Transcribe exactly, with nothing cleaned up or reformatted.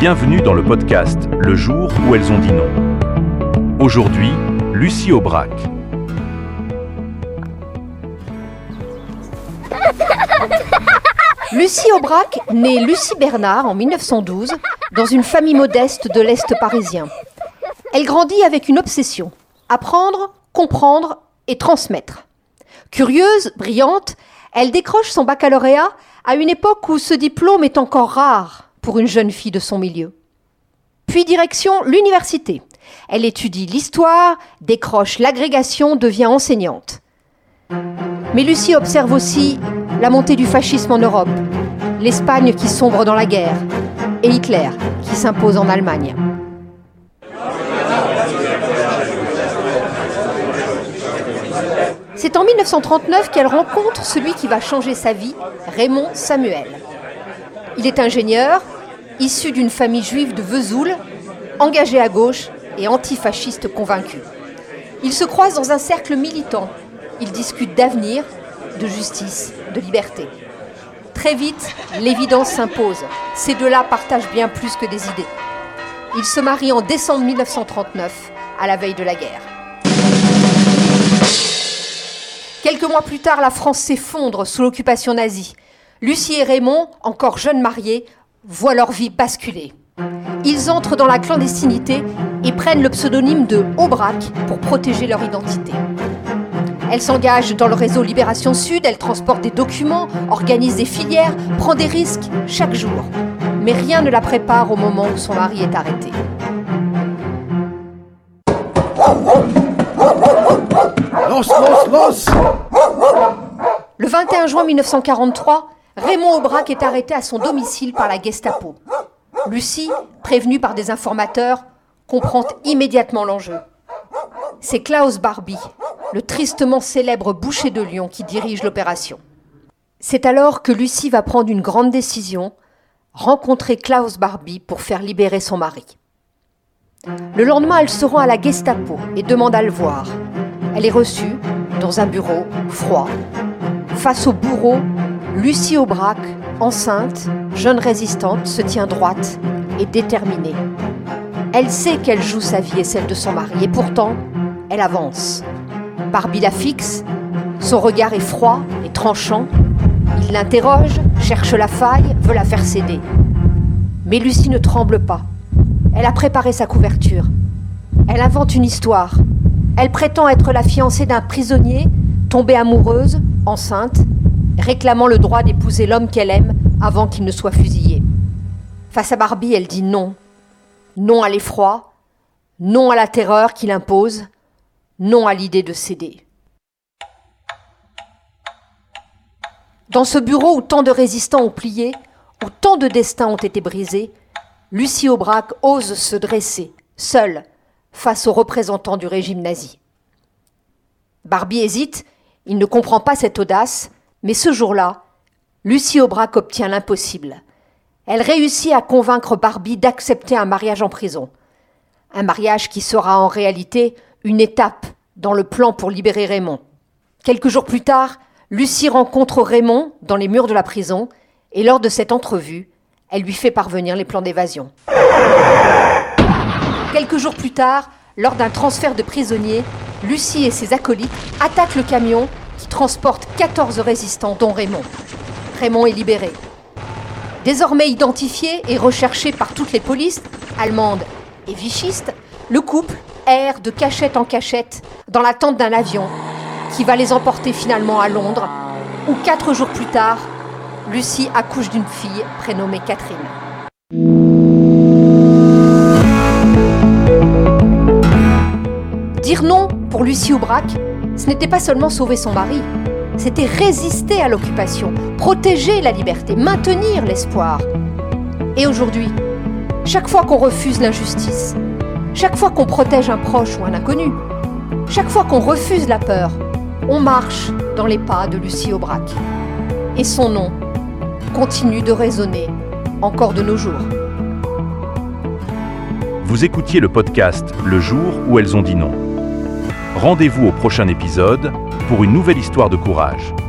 Bienvenue dans le podcast Le jour où elles ont dit non. Aujourd'hui, Lucie Aubrac. Lucie Aubrac naît Lucie Bernard en mille neuf cent douze dans une famille modeste de l'Est parisien. Elle grandit avec une obsession, apprendre, comprendre et transmettre. Curieuse, brillante, elle décroche son baccalauréat à une époque où ce diplôme est encore rare pour une jeune fille de son milieu. Puis direction l'université. Elle étudie l'histoire, décroche l'agrégation, devient enseignante. Mais Lucie observe aussi la montée du fascisme en Europe, l'Espagne qui sombre dans la guerre et Hitler qui s'impose en Allemagne. C'est en mille neuf cent trente-neuf qu'elle rencontre celui qui va changer sa vie, Raymond Samuel. Il est ingénieur, issu d'une famille juive de Vesoul, engagé à gauche et antifasciste convaincu. Ils se croisent dans un cercle militant. Ils discutent d'avenir, de justice, de liberté. Très vite, l'évidence s'impose. Ces deux-là partagent bien plus que des idées. Ils se marient en décembre mille neuf cent trente-neuf, à la veille de la guerre. Quelques mois plus tard, la France s'effondre sous l'occupation nazie. Lucie et Raymond, encore jeunes mariés, voient leur vie basculer. Ils entrent dans la clandestinité et prennent le pseudonyme de Aubrac pour protéger leur identité. Elle s'engage dans le réseau Libération Sud, elle transporte des documents, organise des filières, prend des risques chaque jour. Mais rien ne la prépare au moment où son mari est arrêté. Los, los, los ! Le vingt et un juin mille neuf cent quarante-trois, Raymond Aubrac est arrêté à son domicile par la Gestapo. Lucie, prévenue par des informateurs, comprend immédiatement l'enjeu. C'est Klaus Barbie, le tristement célèbre boucher de Lyon, qui dirige l'opération. C'est alors que Lucie va prendre une grande décision, rencontrer Klaus Barbie pour faire libérer son mari. Le lendemain, elle se rend à la Gestapo et demande à le voir. Elle est reçue dans un bureau froid. Face au bourreau, Lucie Aubrac, enceinte, jeune résistante, se tient droite et déterminée. Elle sait qu'elle joue sa vie et celle de son mari, et pourtant, elle avance. Barbie la fixe, son regard est froid et tranchant. Il l'interroge, cherche la faille, veut la faire céder. Mais Lucie ne tremble pas. Elle a préparé sa couverture. Elle invente une histoire. Elle prétend être la fiancée d'un prisonnier, tombée amoureuse, enceinte, réclamant le droit d'épouser l'homme qu'elle aime avant qu'il ne soit fusillé. Face à Barbie, elle dit non. Non à l'effroi, non à la terreur qu'il impose, non à l'idée de céder. Dans ce bureau où tant de résistants ont plié, où tant de destins ont été brisés, Lucie Aubrac ose se dresser, seule, face aux représentants du régime nazi. Barbie hésite, il ne comprend pas cette audace, mais ce jour-là, Lucie Aubrac obtient l'impossible. Elle réussit à convaincre Barbie d'accepter un mariage en prison. Un mariage qui sera en réalité une étape dans le plan pour libérer Raymond. Quelques jours plus tard, Lucie rencontre Raymond dans les murs de la prison et lors de cette entrevue, elle lui fait parvenir les plans d'évasion. Quelques jours plus tard, lors d'un transfert de prisonniers, Lucie et ses acolytes attaquent le camion qui transporte quatorze résistants, dont Raymond. Raymond est libéré. Désormais identifié et recherché par toutes les polices, allemandes et vichistes, le couple erre de cachette en cachette dans l'attente d'un avion qui va les emporter finalement à Londres, où quatre jours plus tard, Lucie accouche d'une fille prénommée Catherine. Dire non pour Lucie Aubrac, ce n'était pas seulement sauver son mari, c'était résister à l'occupation, protéger la liberté, maintenir l'espoir. Et aujourd'hui, chaque fois qu'on refuse l'injustice, chaque fois qu'on protège un proche ou un inconnu, chaque fois qu'on refuse la peur, on marche dans les pas de Lucie Aubrac. Et son nom continue de résonner encore de nos jours. Vous écoutiez le podcast Le jour où elles ont dit non. Rendez-vous au prochain épisode pour une nouvelle histoire de courage.